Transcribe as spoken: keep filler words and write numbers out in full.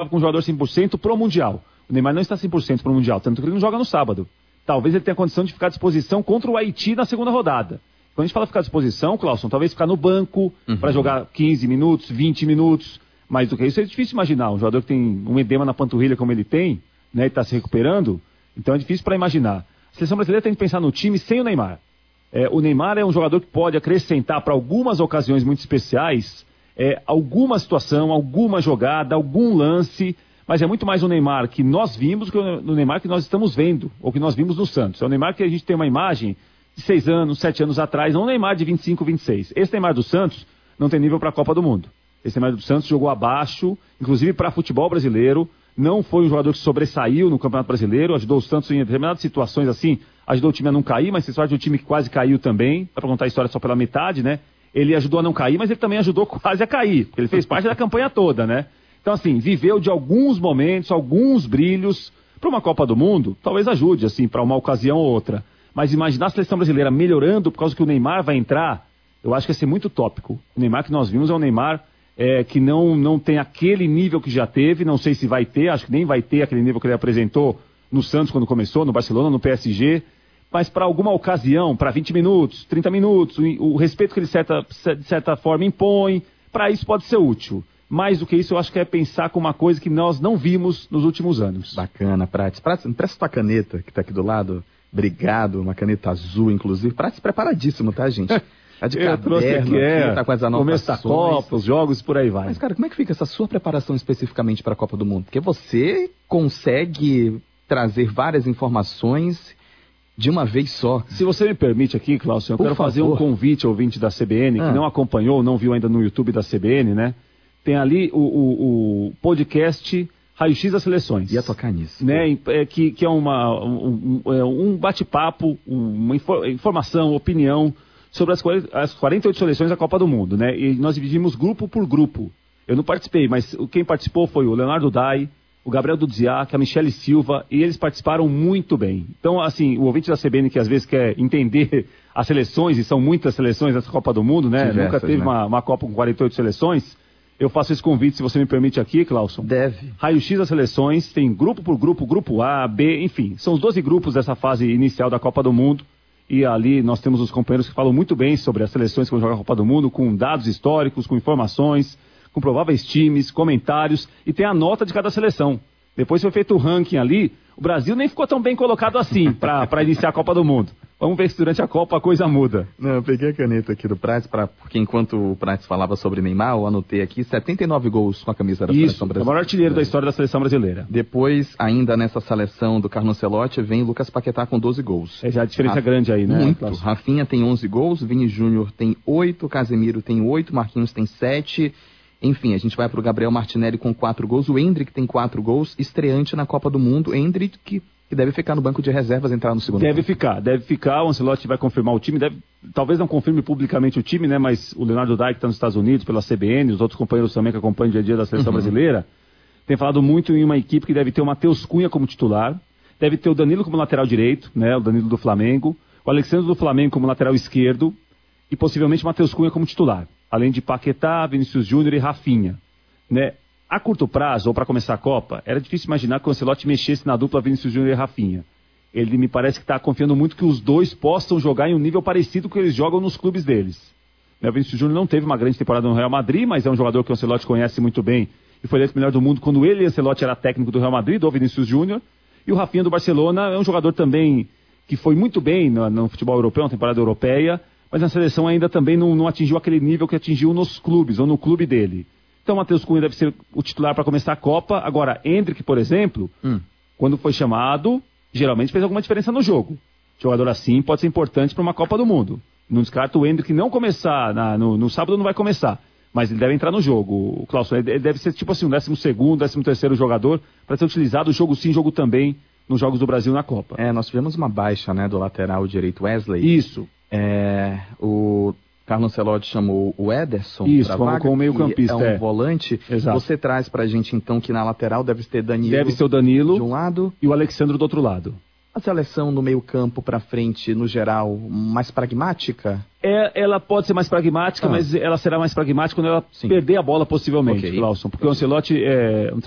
com um jogador cem por cento pro Mundial. O Neymar não está cem por cento pro Mundial, tanto que ele não joga no sábado. Talvez ele tenha condição de ficar à disposição contra o Haiti na segunda rodada. Quando a gente fala ficar à disposição, Clauson, talvez ficar no banco uhum. para jogar quinze minutos, vinte minutos. Mais do que isso, é difícil imaginar. Um jogador que tem um edema na panturrilha como ele tem, né, e está se recuperando, então é difícil para imaginar. A seleção brasileira tem que pensar no time sem o Neymar. É, o Neymar é um jogador que pode acrescentar para algumas ocasiões muito especiais, é, alguma situação, alguma jogada, algum lance, mas é muito mais o Neymar que nós vimos do que o Neymar que nós estamos vendo, ou que nós vimos no Santos. É o Neymar que a gente tem uma imagem de seis anos, sete anos atrás, não o Neymar de vinte e cinco, vinte e seis. Esse Neymar do Santos não tem nível para a Copa do Mundo. Esse Neymar do Santos jogou abaixo, inclusive para futebol brasileiro, não foi um jogador que sobressaiu no Campeonato Brasileiro, ajudou o Santos em determinadas situações assim, ajudou o time a não cair, mas você sorte de um time que quase caiu também, dá para contar a história só pela metade, né? Ele ajudou a não cair, mas ele também ajudou quase a cair, porque ele fez parte da campanha toda, né? Então assim, viveu de alguns momentos, alguns brilhos, para uma Copa do Mundo, talvez ajude, assim, para uma ocasião ou outra. Mas imaginar a seleção brasileira melhorando por causa que o Neymar vai entrar, eu acho que ia ser muito tópico. O Neymar que nós vimos é um Neymar é, que não, não tem aquele nível que já teve, não sei se vai ter, acho que nem vai ter aquele nível que ele apresentou no Santos quando começou, no Barcelona, no P S G, mas para alguma ocasião, para vinte minutos, trinta minutos, o, o respeito que ele certa, de certa forma impõe, para isso pode ser útil. Mais do que isso, eu acho que é pensar com uma coisa que nós não vimos nos últimos anos. Bacana, Prates. Prates, empresta tua caneta, que está aqui do lado. Obrigado, uma caneta azul, inclusive. Prates preparadíssimo, tá, gente? Tá de eu trouxe aqui, é, tá com as anotações. Começo da Copa, os jogos, por aí vai. Mas, cara, como é que fica essa sua preparação especificamente para a Copa do Mundo? Porque você consegue trazer várias informações de uma vez só. Se você me permite aqui, Cláudio, eu por quero favor. fazer um convite ao ouvinte da C B N, ah. que não acompanhou, não viu ainda no YouTube da C B N, né? Tem ali o, o, o podcast Raio-X das Seleções. Ia tocar nisso. Né? É, que, que é uma, um, um bate-papo, uma infor, informação, opinião sobre as, as quarenta e oito seleções da Copa do Mundo, né? E nós dividimos grupo por grupo. Eu não participei, mas quem participou foi o Leonardo Dai, o Gabriel Dudziak, a Michele Silva, e eles participaram muito bem. Então, assim, o ouvinte da C B N que às vezes quer entender as seleções, e são muitas seleções dessa Copa do Mundo, né? Diversas, Nunca teve né? uma, uma Copa com quarenta e oito seleções. Eu faço esse convite, se você me permite aqui, Clauson. Deve. Raio-X das Seleções, tem grupo por grupo, grupo A, B, enfim. São os doze grupos dessa fase inicial da Copa do Mundo. E ali nós temos os companheiros que falam muito bem sobre as seleções que vão jogar a Copa do Mundo, com dados históricos, com informações, com prováveis times, comentários, e tem a nota de cada seleção. Depois foi feito o ranking ali, o Brasil nem ficou tão bem colocado assim para iniciar a Copa do Mundo. Vamos ver se durante a Copa a coisa muda. Não, eu peguei a caneta aqui do Prates, pra, porque enquanto o Prates falava sobre Neymar, eu anotei aqui setenta e nove gols com a camisa da Isso, seleção brasileira. Isso, é o maior artilheiro da história da seleção brasileira. Depois, ainda nessa seleção do Carlo Ancelotti, vem Lucas Paquetá com doze gols. É já a diferença Raf... grande aí, né? Muito. Claro. Rafinha tem onze gols, Vini Júnior tem oito, Casemiro tem oito, Marquinhos tem sete... Enfim, a gente vai para o Gabriel Martinelli com quatro gols, o Endrick tem quatro gols, estreante na Copa do Mundo, Endrick que, que deve ficar no banco de reservas, entrar no segundo Deve tempo. ficar, deve ficar, o Ancelotti vai confirmar o time, deve, talvez não confirme publicamente o time, né, mas o Leonardo Dai, que está nos Estados Unidos, pela C B N, os outros companheiros também que acompanham o dia a dia da seleção uhum. brasileira, tem falado muito em uma equipe que deve ter o Matheus Cunha como titular, deve ter o Danilo como lateral direito, né, o Danilo do Flamengo, o Alexandre do Flamengo como lateral esquerdo e possivelmente o Matheus Cunha como titular, além de Paquetá, Vinícius Júnior e Rafinha. Né? A curto prazo, ou para começar a Copa, era difícil imaginar que o Ancelotti mexesse na dupla Vinícius Júnior e Rafinha. Ele me parece que está confiando muito que os dois possam jogar em um nível parecido com o que eles jogam nos clubes deles. Né? O Vinícius Júnior não teve uma grande temporada no Real Madrid, mas é um jogador que o Ancelotti conhece muito bem e foi eleito o melhor do mundo quando ele e o Ancelotti era técnico do Real Madrid, do Vinícius Júnior. E o Rafinha do Barcelona é um jogador também que foi muito bem no, no futebol europeu, na temporada europeia, mas na seleção ainda também não, não atingiu aquele nível que atingiu nos clubes, ou no clube dele. Então o Matheus Cunha deve ser o titular para começar a Copa. Agora, Endrick, por exemplo, hum. quando foi chamado, geralmente fez alguma diferença no jogo. Jogador assim pode ser importante para uma Copa do Mundo. Não descarta o Endrick não começar, na, no, no sábado não vai começar, mas ele deve entrar no jogo. O Clauson, ele deve ser tipo assim um décimo segundo, décimo terceiro jogador para ser utilizado jogo sim, jogo também nos Jogos do Brasil na Copa. É, nós tivemos uma baixa, né, do lateral direito Wesley. Isso. É, o Carlo Ancelotti chamou o Ederson para vaga, como meio campista, é um é. volante. Exato. Você traz pra gente então que na lateral deve ter Danilo. Deve ser o Danilo de um lado e o Alexandre do outro lado. A seleção no meio campo para frente, no geral, mais pragmática? É, ela pode ser mais pragmática, ah. mas ela será mais pragmática quando ela Sim. perder a bola possivelmente, okay. Clauson, porque okay. o Ancelotti é um